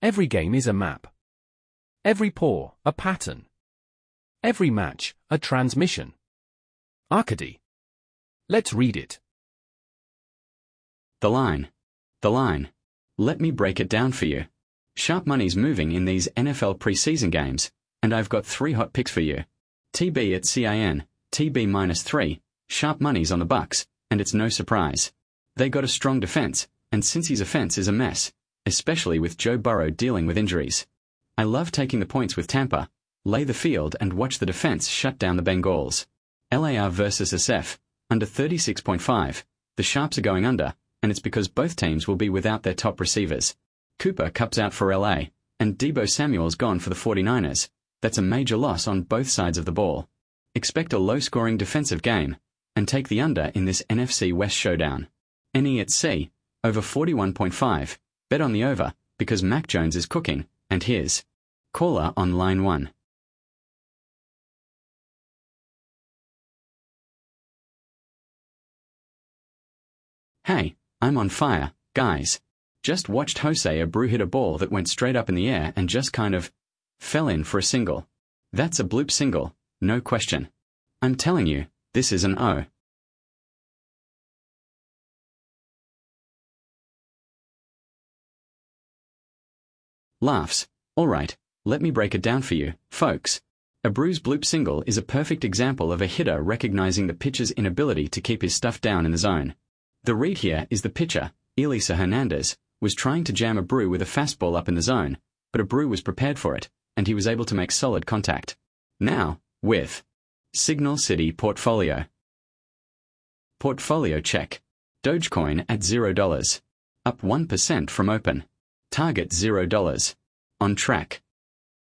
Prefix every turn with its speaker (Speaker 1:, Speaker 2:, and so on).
Speaker 1: Every game is a map. Every pour, a pattern. Every match, a transmission. Arcady. Let's read it.
Speaker 2: The line. The line. Let me break it down for you. Sharp money's moving in these NFL preseason games, and I've got 3 hot picks for you. TB at CIN, TB -3, sharp money's on the Bucks, and it's no surprise. They got a strong defense, and Cincy's offense is a mess, especially with Joe Burrow dealing with injuries. I love taking the points with Tampa, lay the field and watch the defense shut down the Bengals. LAR versus SF, under 36.5, the Sharps are going under, and it's because both teams will be without their top receivers. Cooper Kupp's out for LA, and Deebo Samuel's gone for the 49ers. That's a major loss on both sides of the ball. Expect a low-scoring defensive game, and take the under in this NFC West showdown. NE at C, over 41.5, bet on the over, because Mac Jones is cooking, and here's caller on line 1. Hey, I'm on fire, guys. Just watched Jose Abreu hit a ball that went straight up in the air and just kind of fell in for a single. That's a bloop single, no question. I'm telling you, this is an O. Laughs. Alright, let me break it down for you, folks. Abreu's bloop single is a perfect example of a hitter recognizing the pitcher's inability to keep his stuff down in the zone. The read here is the pitcher, Elisa Hernandez, was trying to jam Abreu with a fastball up in the zone, but Abreu was prepared for it, and he was able to make solid contact. Now, with Signal City Portfolio. Portfolio check. Dogecoin at $0. Up 1% from open. Target $0. On track.